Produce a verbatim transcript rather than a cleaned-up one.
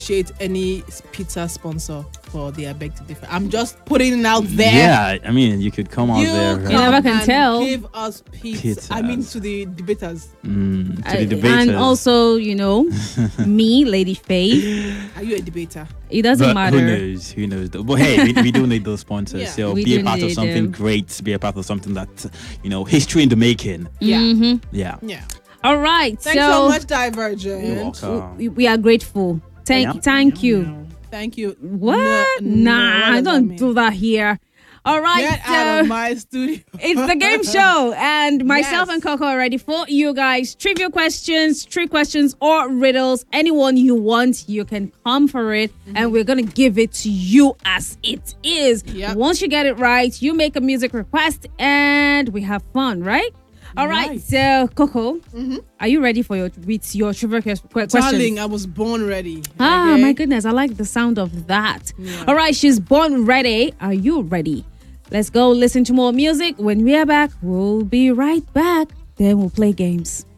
appreciate any pizza sponsor for the I Beg to Differ. I'm just putting it out there. Yeah, I mean, you could come out You there. come Right? You never can and tell. Give us pizza. I mean, to the debaters. Mm, to I- the debaters. and also, you know, me, Lady Faye. Are you a debater? It doesn't But matter. who knows? Who knows? But hey, we, we do need those sponsors. Yeah. So We be a do part of need something them. great. Be a part of something that, you know, history in the making. Yeah. Mhm. Yeah. Yeah. All right. Thanks so, much, Divergent. You're welcome. we, we are grateful. Thank, Yeah. thank you. Thank you. What? No, no, nah, what does that don't mean? do that here. All right. Get out of so- my studio. It's the game show, and myself Yes. and Coco are ready for you guys. Trivia questions, trick questions, or riddles. Anyone you want, you can come for it, and we're gonna give it to you as it is. Yep. Once you get it right, you make a music request, and we have fun, right? All right. Right. So, Coco, are you ready for your with your trivia que- que- questions? Darling, I was born ready. Ah, okay? my goodness, I like the sound of that. Yeah. All right, she's born ready. Are you ready? Let's go listen to more music. When we are back, we'll be right back. Then we'll play games.